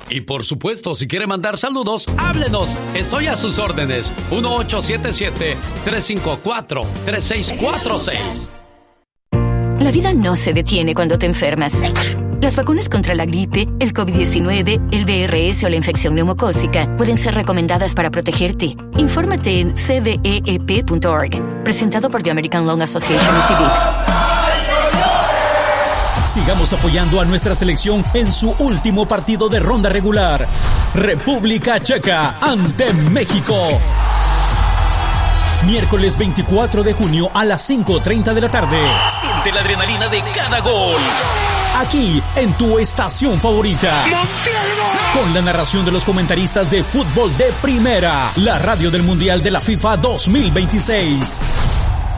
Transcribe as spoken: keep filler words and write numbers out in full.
Y por supuesto, si quiere mandar saludos, háblenos. Estoy a sus órdenes. uno ocho siete siete, tres cinco cuatro, tres seis cuatro seis. La vida no se detiene cuando te enfermas. Las vacunas contra la gripe, el COVID diecinueve, el V R S o la infección neumocócica pueden ser recomendadas para protegerte. Infórmate en c d e e p punto org. Presentado por The American Lung Association y C I V I. Sigamos apoyando a nuestra selección en su último partido de ronda regular. República Checa ante México. Miércoles veinticuatro de junio a las cinco treinta de la tarde. Siente la adrenalina de cada gol. Aquí, en tu estación favorita. Con la narración de los comentaristas de fútbol de primera. La radio del Mundial de la FIFA dos mil veintiséis.